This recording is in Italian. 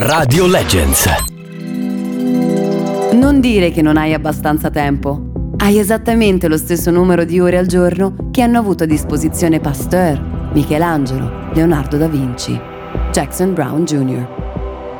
Radio Legends. Non dire che non hai abbastanza tempo. Hai esattamente lo stesso numero di ore al giorno che hanno avuto a disposizione Pasteur, Michelangelo, Leonardo da Vinci, Jackson Brown Jr.